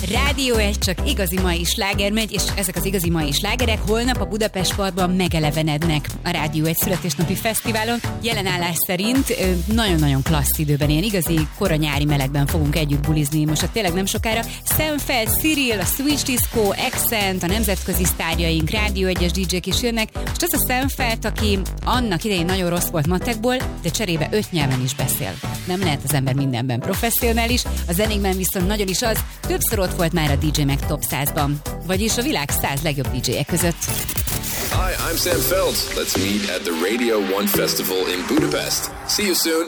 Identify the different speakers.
Speaker 1: Rádió 1 csak igazi mai sláger megy, és ezek az igazi mai slágerek holnap a Budapest Parkban megelevenednek a Rádió 1 születésnapi fesztiválon. Jelenállás szerint nagyon-nagyon klassz időben, ilyen igazi kora nyári melegben fogunk együtt bulizni. Most tényleg nem sokára Szemfeld, Cyril, a Switch Disco, Accent, a nemzetközi sztárjaink, Rádió 1-es DJ-k is jönnek. Most az a Szemfeld, aki annak idején nagyon rossz volt matekból, de cserébe 5 nyelven is beszél. Nem lehet az ember mindenben professzionális, a zenékben viszont nagyon is az, többször ott volt már a DJ Mag Top 100-ban, vagyis a világ 100 legjobb DJ-ek között.
Speaker 2: Hi, I'm Sam Feld. Let's meet at the Radio 1 Festival in Budapest. See you soon.